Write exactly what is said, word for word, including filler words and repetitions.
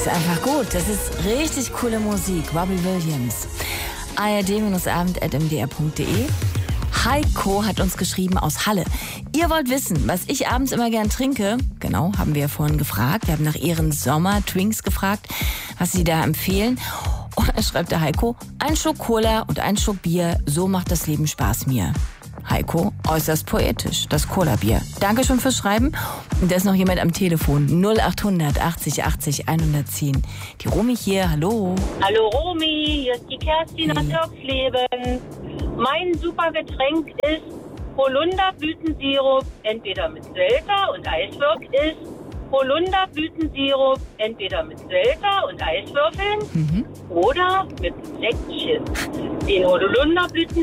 ist einfach gut. Das ist richtig coole Musik. Robbie Williams. A R D Abend at m d r punkt d e. Heiko hat uns geschrieben aus Halle. Ihr wollt wissen, was ich abends immer gern trinke? Genau, haben wir ja vorhin gefragt. Wir haben nach ihren Sommer-Twinks gefragt, was sie da empfehlen. Und dann schreibt der Heiko, ein Schluck Cola und ein Schluck Bier, so macht das Leben Spaß mir. Heiko, äußerst poetisch, das Cola-Bier. Danke schon fürs Schreiben. Und da ist noch jemand am Telefon. null achthundert achtzig achtzig hundertzehn. Die Romy hier, hallo. Hallo Romy, hier ist die Kerstin aus Dirksleben. Mein super Getränk ist Holunderblütensirup, entweder mit Selter und Eiswürg ist Holunderblütensirup, entweder mit Selter und Eiswürfeln mhm. oder mit Säckchen. Den Holunderblütensirup